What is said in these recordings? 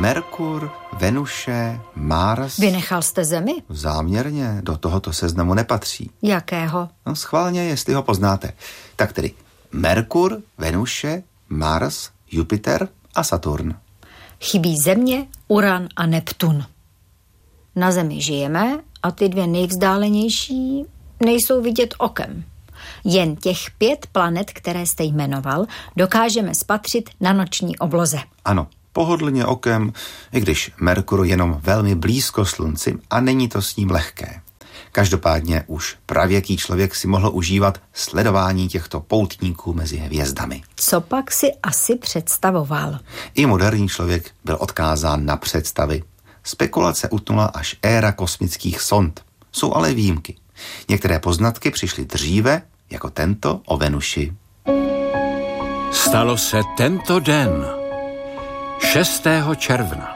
Merkur, Venuše, Mars. Vynechal jste Zemi? Záměrně, do tohoto seznamu nepatří. Jakého? No schválně, jestli ho poznáte. Tak tedy Merkur, Venuše, Mars, Jupiter a Saturn. Chybí Země, Uran a Neptun. Na Zemi žijeme a ty dvě nejvzdálenější nejsou vidět okem. Jen těch 5 planet, které jste jmenoval, dokážeme spatřit na noční obloze. Ano, pohodlně okem, i když Merkur jenom velmi blízko Slunci a není to s ním lehké. Každopádně už pravěký člověk si mohl užívat sledování těchto poutníků mezi hvězdami. Co pak si asi představoval? I moderní člověk byl odkázán na představy. Spekulace utnula až éra kosmických sond. Jsou ale výjimky. Některé poznatky přišly dříve, jako tento o Venuši. Stalo se tento den, 6. června.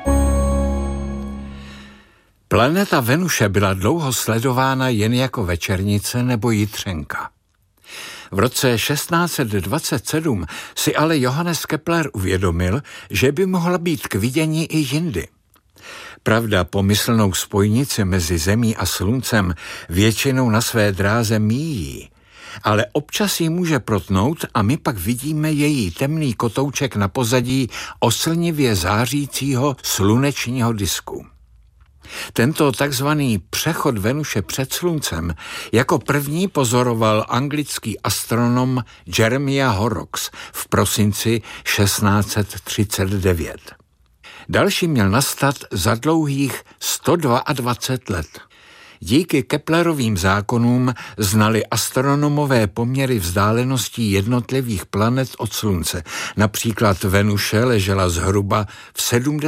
Planeta Venuše byla dlouho sledována jen jako večernice nebo jitřenka. V roce 1627 si ale Johannes Kepler uvědomil, že by mohla být k vidění i jindy. Pravda, pomyslnou spojnici mezi Zemí a Sluncem většinou na své dráze míjí, ale občas ji může protnout a my pak vidíme její temný kotouček na pozadí oslnivě zářícího slunečního disku. Tento takzvaný přechod Venuše před Sluncem jako první pozoroval anglický astronom Jeremiah Horrocks v prosinci 1639. Další měl nastat za dlouhých 122 let. Díky Keplerovým zákonům znali astronomové poměry vzdáleností jednotlivých planet od Slunce. Například Venuše ležela zhruba v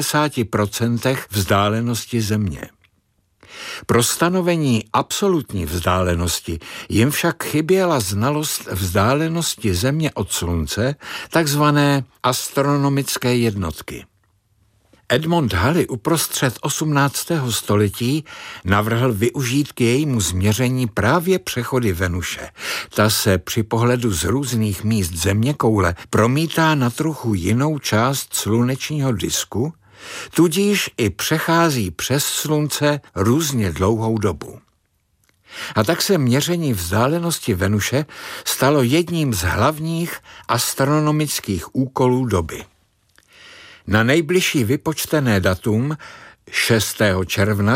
70% vzdálenosti Země. Pro stanovení absolutní vzdálenosti jim však chyběla znalost vzdálenosti Země od Slunce, takzvané astronomické jednotky. Edmund Halley uprostřed 18. století navrhl využít k jejímu změření právě přechody Venuše. Ta se při pohledu z různých míst zeměkoule promítá na trochu jinou část slunečního disku, tudíž i přechází přes Slunce různě dlouhou dobu. A tak se měření vzdálenosti Venuše stalo jedním z hlavních astronomických úkolů doby. Na nejbližší vypočtené datum 6. června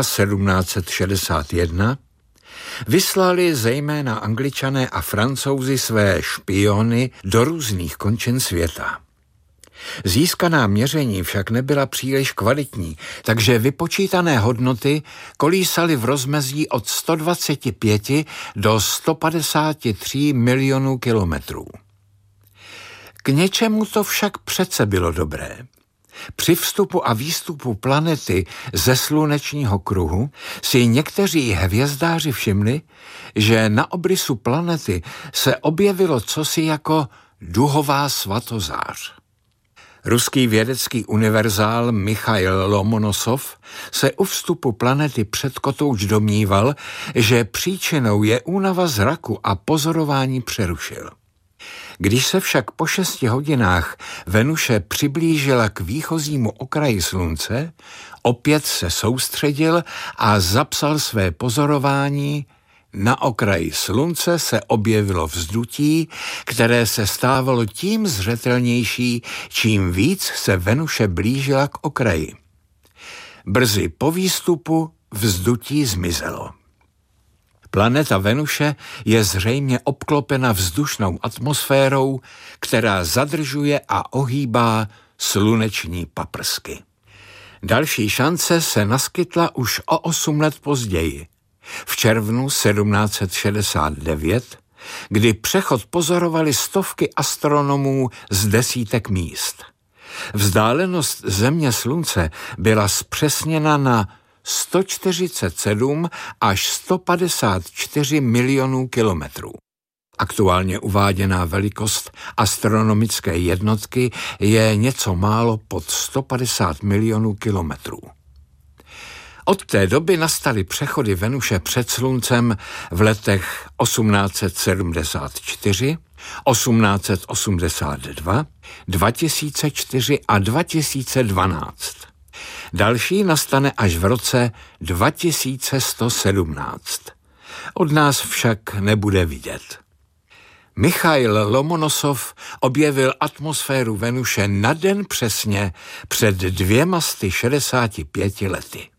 1761 vyslali zejména Angličané a Francouzi své špiony do různých končin světa. Získaná měření však nebyla příliš kvalitní, takže vypočítané hodnoty kolísaly v rozmezí od 125 do 153 milionů kilometrů. K něčemu to však přece bylo dobré. Při vstupu a výstupu planety ze slunečního kruhu si někteří hvězdáři všimli, že na obrysu planety se objevilo cosi jako duhová svatozář. Ruský vědecký univerzál Michail Lomonosov se u vstupu planety před kotouč domníval, že příčinou je únava zraku a pozorování přerušil. Když se však po 6 hodinách Venuše přiblížila k výchozímu okraji Slunce, opět se soustředil a zapsal své pozorování. Na okraji Slunce se objevilo vzdutí, které se stávalo tím zřetelnější, čím víc se Venuše blížila k okraji. Brzy po výstupu vzdutí zmizelo. Planeta Venuše je zřejmě obklopena vzdušnou atmosférou, která zadržuje a ohýbá sluneční paprsky. Další šance se naskytla už o 8 let později, v červnu 1769, kdy přechod pozorovali stovky astronomů z desítek míst. Vzdálenost Země Slunce byla zpřesněna na 147 až 154 milionů kilometrů. Aktuálně uváděná velikost astronomické jednotky je něco málo pod 150 milionů kilometrů. Od té doby nastaly přechody Venuše před Sluncem v letech 1874, 1882, 2004 a 2012. Další nastane až v roce 2117. Od nás však nebude vidět. Michail Lomonosov objevil atmosféru Venuše na den přesně před 265 lety.